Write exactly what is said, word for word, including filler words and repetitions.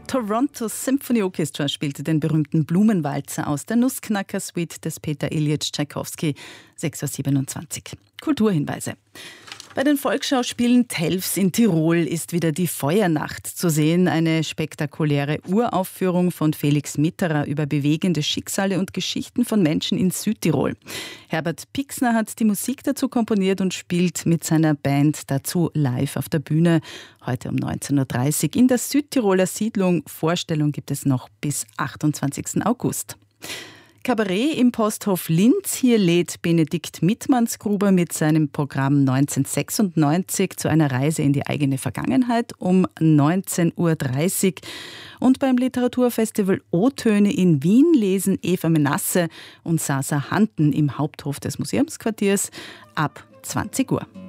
Toronto Symphony Orchestra spielte den berühmten Blumenwalzer aus der Nussknacker-Suite des Peter Ilyich Tschaikowski, sechs Uhr siebenundzwanzig. Kulturhinweise. Bei den Volksschauspielen Telfs in Tirol ist wieder die Feuernacht zu sehen, eine spektakuläre Uraufführung von Felix Mitterer über bewegende Schicksale und Geschichten von Menschen in Südtirol. Herbert Pixner hat die Musik dazu komponiert und spielt mit seiner Band dazu live auf der Bühne. Heute um neunzehn Uhr dreißig in der Südtiroler Siedlung. Vorstellung gibt es noch bis achtundzwanzigsten August. Kabarett im Posthof Linz. Hier lädt Benedikt Mittmannsgruber mit seinem Programm neunzehnhundertsechsundneunzig zu einer Reise in die eigene Vergangenheit um neunzehn Uhr dreißig. Und beim Literaturfestival O-Töne in Wien lesen Eva Menasse und Sasa Hanten im Haupthof des Museumsquartiers ab zwanzig Uhr.